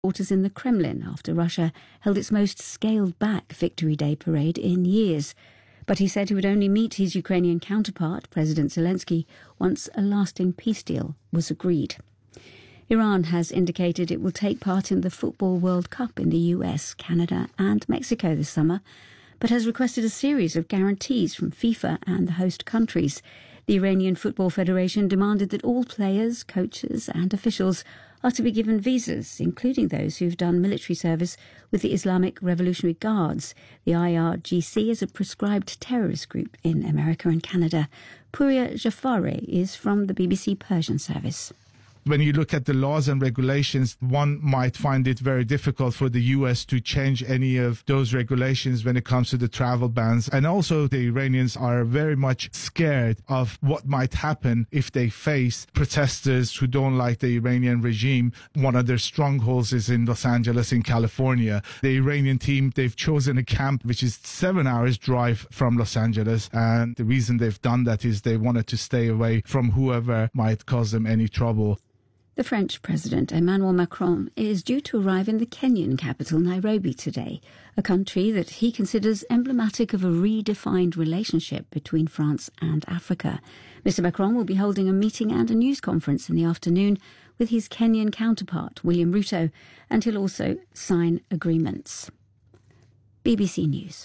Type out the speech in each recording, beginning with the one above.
Quarters in the Kremlin after Russia held its most scaled-back Victory Day parade in years. But he said he would only meet his Ukrainian counterpart, President Zelensky, once a lasting peace deal was agreed. Iran has indicated it will take part in the Football World Cup in the US, Canada and Mexico this summer, but has requested a series of guarantees from FIFA and the host countries. The Iranian Football Federation demanded that all players, coaches and officials are to be given visas, including those who've done military service with the Islamic Revolutionary Guards. The IRGC is a proscribed terrorist group in America and Canada. Pouria Jafari is from the BBC Persian service. When you look at the laws and regulations, one might find it very difficult for the US to change any of those regulations when it comes to the travel bans. And also the Iranians are very much scared of what might happen if they face protesters who don't like the Iranian regime. One of their strongholds is in Los Angeles in California. The Iranian team, they've chosen a camp which is 7 hours drive from Los Angeles. And the reason they've done that is they wanted to stay away from whoever might cause them any trouble. The French President Emmanuel Macron is due to arrive in the Kenyan capital, Nairobi, today, a country that he considers emblematic of a redefined relationship between France and Africa. Mr. Macron will be holding a meeting and a news conference in the afternoon with his Kenyan counterpart, William Ruto, and he'll also sign agreements. BBC News.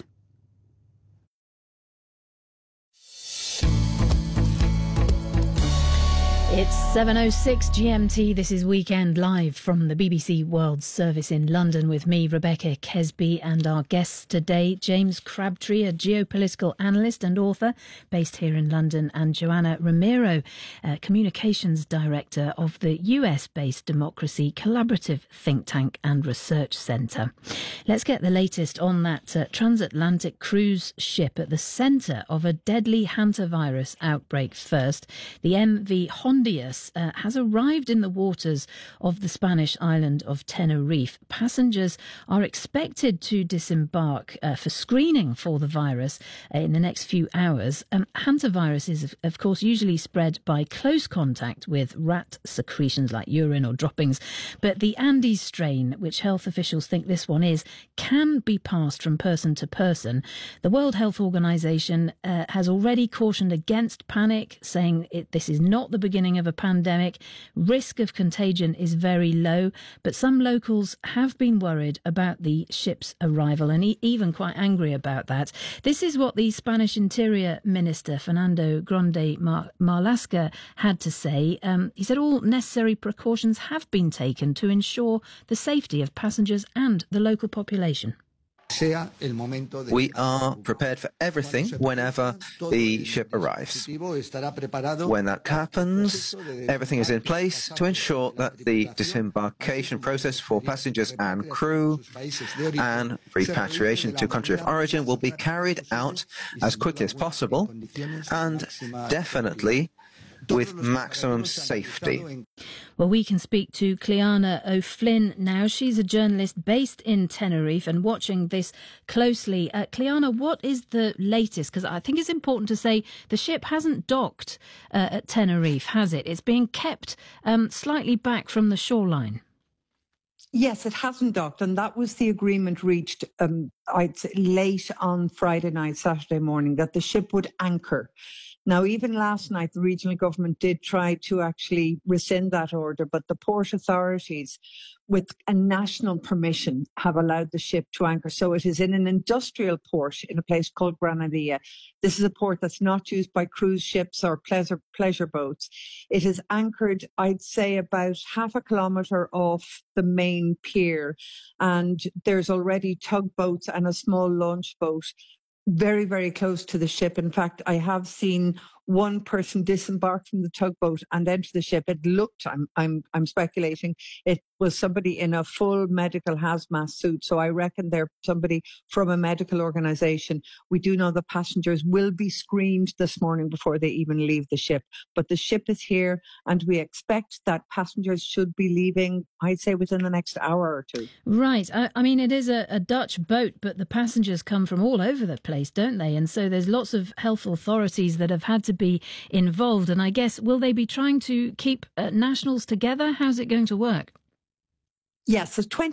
It's 7:06 GMT. This is Weekend Live from the BBC World Service in London with me, Rebecca Kesby, and our guests today, James Crabtree, a geopolitical analyst and author based here in London, and Joanna Romero, communications director of the US-based Democracy Collaborative think tank and research centre. Let's get the latest on that transatlantic cruise ship at the centre of a deadly hantavirus outbreak first. The MV Hondius has arrived in the waters of the Spanish island of Tenerife. Passengers are expected to disembark for screening for the virus in the next few hours. Hantavirus is, of course, usually spread by close contact with rat secretions like urine or droppings. But the Andes strain, which health officials think this one is, can be passed from person to person. The World Health Organization has already cautioned against panic, saying this is not the beginning of a pandemic. Risk of contagion is very low, but some locals have been worried about the ship's arrival and even quite angry about that. This is what the Spanish Interior Minister, Fernando Grande Marlaska, had to say. He said all necessary precautions have been taken to ensure the safety of passengers and the local population. We are prepared for everything whenever the ship arrives. When that happens, everything is in place to ensure that the disembarkation process for passengers and crew and repatriation to country of origin will be carried out as quickly as possible and definitely with maximum safety. Well, we can speak to Cleanna O'Flynn now. She's a journalist based in Tenerife and watching this closely. Cleanna, what is the latest? Because I think it's important to say the ship hasn't docked at Tenerife, has it? It's being kept slightly back from the shoreline. Yes, it hasn't docked, and that was the agreement reached I'd say late on Friday night, Saturday morning, that the ship would anchor. Now, even last night, the regional government did try to actually rescind that order, but the port authorities, with a national permission, have allowed the ship to anchor. So it is in an industrial port in a place called Granadilla. This is a port that's not used by cruise ships or pleasure boats. It is anchored, I'd say, about half a kilometre off the main pier, and there's already tugboats and a small launch boat very, very close to the ship. In fact, I have seen one person disembark from the tugboat and enter the ship. It looked, I'm speculating, it was somebody in a full medical hazmat suit. So I reckon they're somebody from a medical organisation. We do know the passengers will be screened this morning before they even leave the ship. But the ship is here, and we expect that passengers should be leaving, I'd say, within the next hour or two. Right. I mean, it is a Dutch boat, but the passengers come from all over the place, don't they? And so there's lots of health authorities that have had to be involved. And I guess, will they be trying to keep nationals together? How's it going to work? Yes, so 20